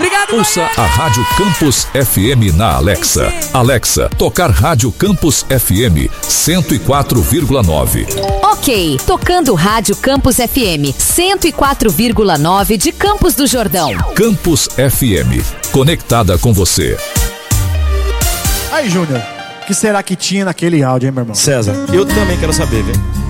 Obrigado, Ouça a Rádio Campus FM na Alexa. Alexa, tocar Rádio Campus FM 104,9. Ok, tocando Rádio Campus FM 104,9 de Campos do Jordão. Campus FM, conectada com você. Aí, Júnior, o que será que tinha naquele áudio, hein, meu irmão? César, eu também quero saber, viu?